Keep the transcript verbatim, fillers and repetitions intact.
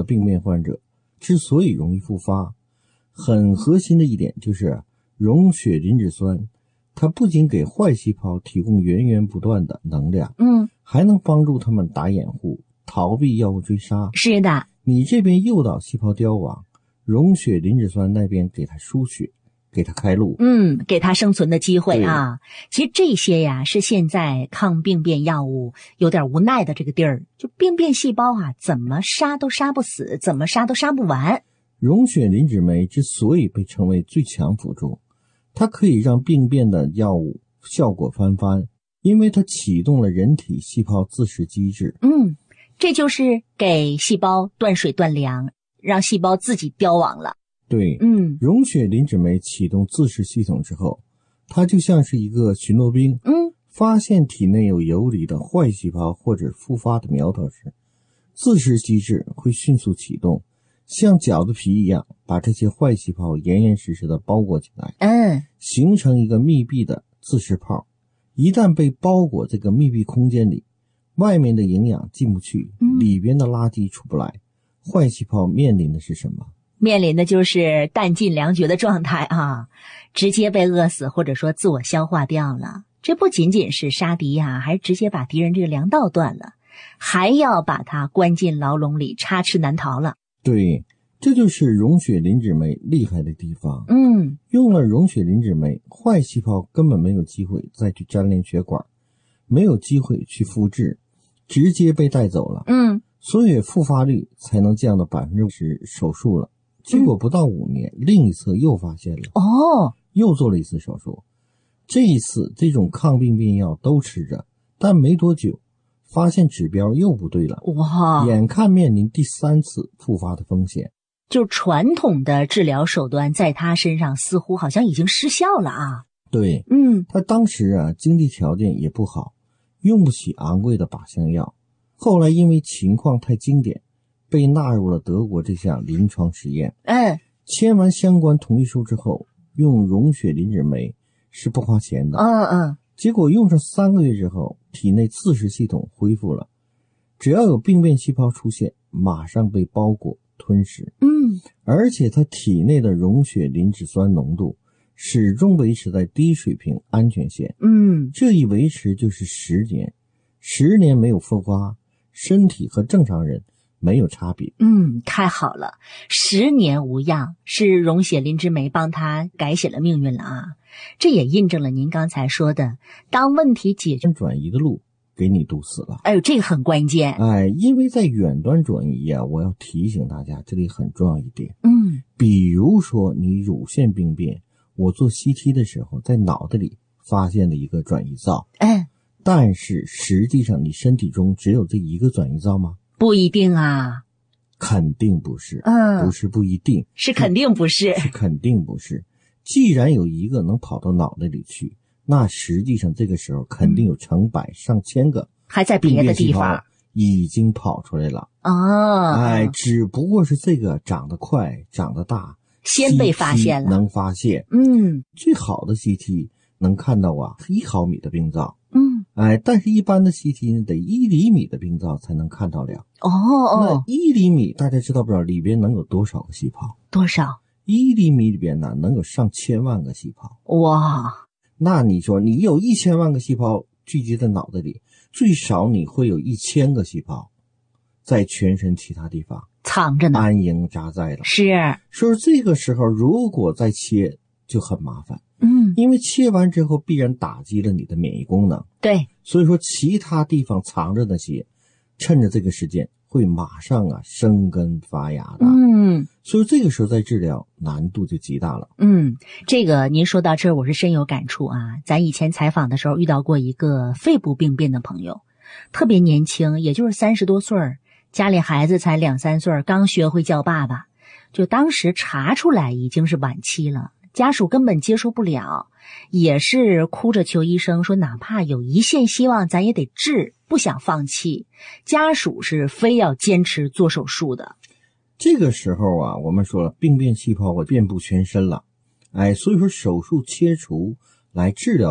病变患者之所以容易复发，很核心的一点就是溶血磷脂酸，它不仅给坏细胞提供源源不断的能量， 嗯， 还能帮助它们打掩护，逃避药物追杀。 是的， 你这边诱导细胞凋亡，溶血磷脂酸那边给它输血，给它开路， 嗯，给它生存的机会啊。其实这些呀是现在抗病变药物有点无奈的这个地儿，就病变细胞啊，怎么杀都杀不死，怎么杀都杀不完。 溶血磷脂酶之所以被称为最强辅助，它可以让病变的药物效果翻番，因为它启动了人体细胞自噬机制。 嗯，这就是给细胞断水断粮，让细胞自己凋亡了。 对， 嗯， 溶血磷脂酶启动自噬系统之后，它就像是一个巡逻兵， 嗯， 发现体内有游离的坏细胞或者复发的苗头时，自噬机制会迅速启动，像饺子皮一样把这些坏细胞严严实实的包裹起来， 嗯， 形成一个密闭的自噬泡。一旦被包裹这个密闭空间里，外面的营养进不去， 嗯， 里边的垃圾出不来，坏细胞面临的是什么？ 面临的就是弹尽粮绝的状态啊，直接被饿死或者说自我消化掉了。这不仅仅是杀敌啊，还直接把敌人这个粮道断了，还要把他关进牢笼里，插翅难逃了。 对，这就是溶血磷脂酶厉害的地方。 嗯， 用了溶血磷脂酶，坏细胞根本没有机会再去粘连血管，没有机会去复制，直接被带走了。 嗯， 所以复发率才能降到百分之十，手术了。结果不到五年，嗯、另一侧又发现了， 哦， 又做了一次手术。这一次这种抗病变药都吃着，但没多久发现指标又不对了， 哇！ 眼看面临第三次复发的风险。 就传统的治疗手段在他身上似乎好像已经失效了啊。 对， 嗯， 他当时啊经济条件也不好，用不起昂贵的靶向药。后来因为情况太经典，被纳入了德国这项临床实验。 嗯， 签完相关同意书之后，用溶血磷脂酶是不花钱的。 嗯嗯。 结果用上三个月之后，体内自噬系统恢复了，只要有病变细胞出现，马上被包裹吞噬。 嗯， 而且它体内的溶血磷脂酸浓度始终维持在低水平安全线。 嗯， 这一维持就是十年，十年没有复发，身体和正常人没有差别。 嗯，太好了，十年无恙，是溶血磷脂酶帮他改写了命运了啊！这也印证了您刚才说的，当问题解决转移的路给你堵死了。 哎呦，这个很关键。 哎，因为在远端转移啊，我要提醒大家，这里很重要一点。 嗯， 比如说你乳腺病变，我做 C T 的时候，在脑袋里发现了一个转移灶。 嗯， 但是实际上你身体中只有这一个转移灶吗？ 不一定啊。 肯定不是。 嗯， 不是不一定， 是肯定不是。 是肯定不是。既然有一个能跑到脑袋里去，那实际上这个时候肯定有成百上千个还在别的地方已经跑出来了。 哦， 哎，只不过是这个长得快长得大先被发现了， 能发现。 嗯， 最好的 C T 能看到啊一毫米的病灶。 嗯， 哎，但是一般的 C T 呢得一厘米的病灶才能看到了。 哦哦， 那一厘米大家知道不知道里边能有多少个细胞？ 多少？ 一厘米里边呢能有上千万个细胞。 哇， 那你说你有一千万个细胞聚集在脑袋里，最少你会有一千个细胞在全身其他地方藏着呢， 安营扎寨了。 是， 所以这个时候如果再切就很麻烦。 嗯， 因为切完之后必然打击了你的免疫功能。 对， 所以说其他地方藏着那些，趁着这个时间会马上啊生根发芽的。 嗯， 所以这个时候再治疗难度就极大了。 嗯，这个您说到这儿我是深有感触啊。咱以前采访的时候遇到过一个肺部病变的朋友，特别年轻，也就是三十多岁，家里孩子才两三岁，刚学会叫爸爸，就当时查出来已经是晚期了。家属根本接受不了，也是哭着求医生说哪怕有一线希望咱也得治，不想放弃。家属是非要坚持做手术的。 这个时候啊，我们说了病变细胞啊遍布全身了，哎，所以说手术切除来治疗